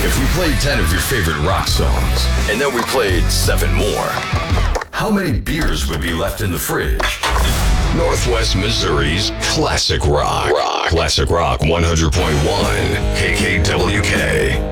If we played 10 of your favorite rock songs, and then we played 7 more, how many beers would be left in the fridge? Northwest Missouri's Classic Rock. Classic Rock 100.1 KKWK.